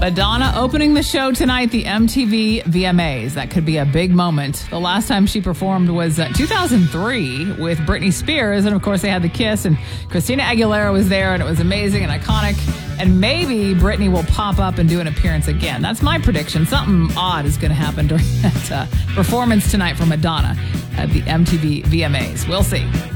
Madonna opening the show tonight, the MTV VMAs. That could be a big moment. The last time she performed was 2003 with Britney Spears. And of course, they had the kiss, and Christina Aguilera was there, and it was amazing and iconic. And maybe Britney will pop up and do an appearance again. That's my prediction. Something odd is going to happen during that performance tonight for Madonna at the MTV VMAs. We'll see.